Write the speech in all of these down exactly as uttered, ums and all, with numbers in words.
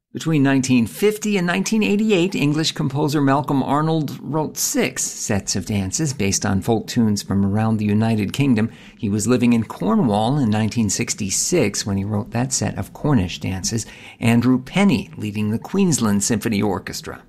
Between nineteen fifty and nineteen eighty-eight, English composer Malcolm Arnold wrote six sets of dances based on folk tunes from around the United Kingdom. He was living in Cornwall in nineteen sixty-six when he wrote that set of Cornish dances. Andrew Penny leading the Queensland Symphony Orchestra.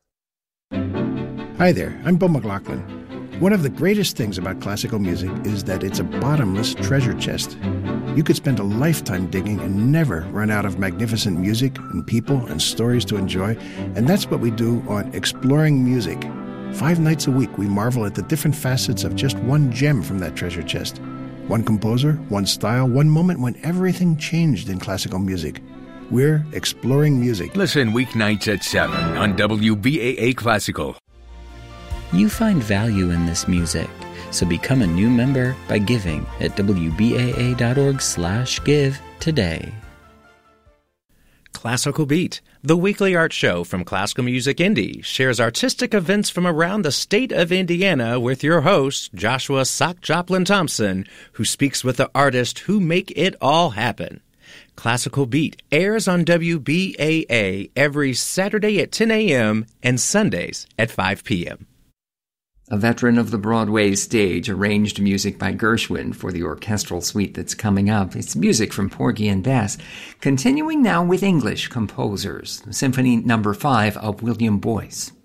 Hi there, I'm Bo McLaughlin. One of the greatest things about classical music is that it's a bottomless treasure chest. You could spend a lifetime digging and never run out of magnificent music and people and stories to enjoy, and that's what we do on Exploring Music. Five nights a week, we marvel at the different facets of just one gem from that treasure chest. One composer, one style, one moment when everything changed in classical music. We're Exploring Music. Listen weeknights at seven on W B A A Classical. You find value in this music, so become a new member by giving at W B A A dot org slash give today. Classical Beat, the weekly art show from Classical Music Indy, shares artistic events from around the state of Indiana with your host, Joshua Sock Joplin Thompson, who speaks with the artists who make it all happen. Classical Beat airs on W B A A every Saturday at ten a.m. and Sundays at five p.m. A veteran of the Broadway stage arranged music by Gershwin for the orchestral suite that's coming up. It's music from Porgy and Bess. Continuing now with English composers, Symphony Number five of William Boyce.